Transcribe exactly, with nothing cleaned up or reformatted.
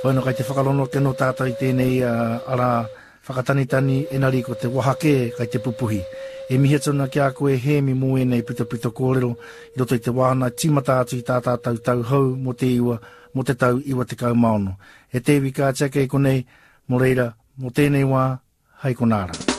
Bueno, kai te whakalono ke no tātou i tēnei uh, ara whakatanitani e nari ko te wahake kai te pupuhi. E mihi atuna ki a koe he mi mua nei pito pito kōrero i roto i te wāhana tīmata atu i tātā tau tau hau mo te iwa, mo te tau iwa te kau maono. E te wika tia kei konei, mo reira, mo tēnei wā, hei konara.